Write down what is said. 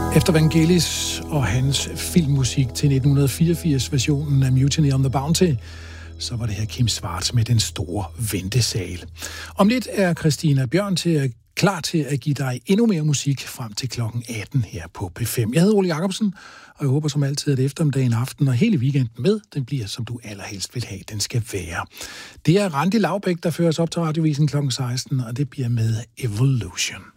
Efter Vangelis og hans filmmusik til 1984-versionen af Mutiny on the Bounty, så var det her Kim Schwartz med Den Store Ventesal. Om lidt er Christina Bjørn klar til at give dig endnu mere musik frem til klokken 18 her på P5. Jeg hedder Ole Jacobsen, og jeg håber som altid, at eftermiddagen, aften og hele weekenden med, den bliver, som du allerhelst vil have, den skal være. Det er Randi Laubæk, der fører os op til Radiovisen klokken 16, og det bliver med Evolution.